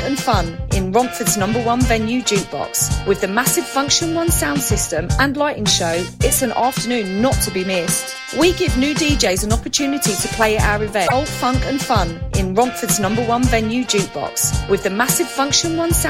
and fun in Romford's #1 venue, Jukebox. With the massive Function One sound system and lighting show, it's an afternoon not to be missed. We give new DJs an opportunity to play at our event, Old Funk and Fun in Romford's #1 venue, Jukebox. With the massive Function One sound